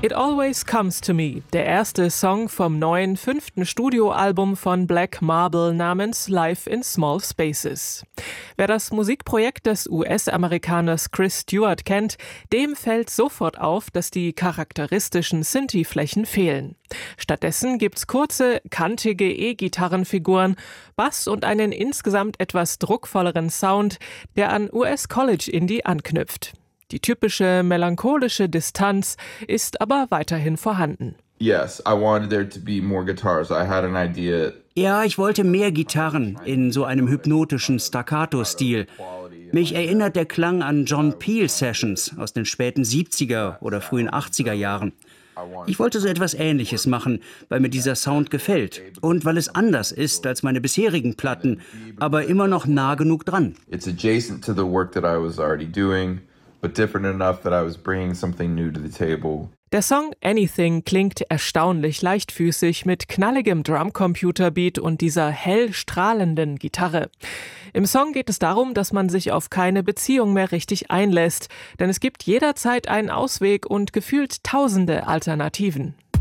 It Always Comes to Me, der erste Song vom neuen 5. Studioalbum von Black Marble namens Live in Small Spaces. Wer das Musikprojekt des US-Amerikaners Chris Stewart kennt, dem fällt sofort auf, dass die charakteristischen Synthi-Flächen fehlen. Stattdessen gibt's kurze, kantige E-Gitarrenfiguren, Bass und einen insgesamt etwas druckvolleren Sound, der an US-College-Indie anknüpft. Die typische melancholische Distanz ist aber weiterhin vorhanden. Yes, I wanted there to be more guitars. I had an idea. Ja, ich wollte mehr Gitarren in so einem hypnotischen Staccato-Stil. Mich erinnert der Klang an John Peel Sessions aus den späten 70er oder frühen 80er Jahren. Ich wollte so etwas Ähnliches machen, weil mir dieser Sound gefällt und weil es anders ist als meine bisherigen Platten, aber immer noch nah genug dran. It's adjacent to the work that I was already doing, but different enough that I was bringing something new to the table. Der Song Anything klingt erstaunlich leichtfüßig mit knalligem Drumcomputer-Beat und dieser hell strahlenden Gitarre. Im Song geht es darum, dass man sich auf keine Beziehung mehr richtig einlässt, denn es gibt jederzeit einen Ausweg und gefühlt tausende Alternativen.